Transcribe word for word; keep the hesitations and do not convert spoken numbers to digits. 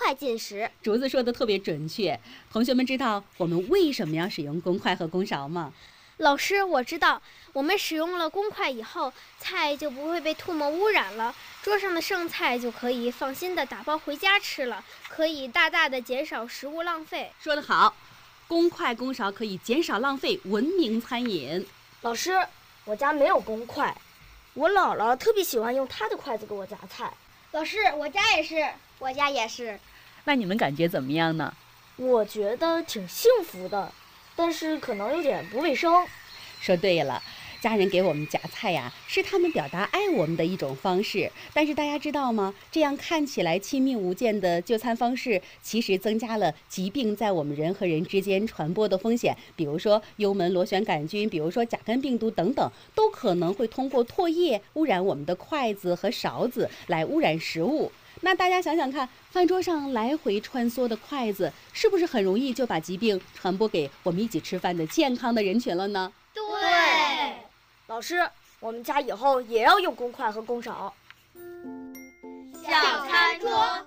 筷进食。 竹子说的特别准确。同学们知道我们为什么要使用公筷和公勺吗？ 老师，我知道，我们使用了公筷以后，菜就不会被唾沫污染了，桌上的剩菜就可以放心的打包回家吃了，可以大大的减少食物浪费。 说得好，公筷公勺可以减少浪费，文明餐饮。 老师，我家没有公筷，我姥姥特别喜欢用她的筷子给我夹菜。 老师，我家也是，我家也是。 那你们感觉怎么样呢？ 我觉得挺幸福的，但是可能有点不卫生。 说对了，家人给我们夹菜呀，是他们表达爱我们的一种方式。但是大家知道吗？这样看起来亲密无间的就餐方式，其实增加了疾病在我们人和人之间传播的风险。比如说幽门螺旋杆菌，比如说甲肝病毒等等，都可能会通过唾液污染我们的筷子和勺子，来污染食物。那大家想想看，饭桌上来回穿梭的筷子，是不是很容易就把疾病传播给我们一起吃饭的健康的人群了呢？ 对， 老师，我们家以后也要用公筷和公勺。 小餐桌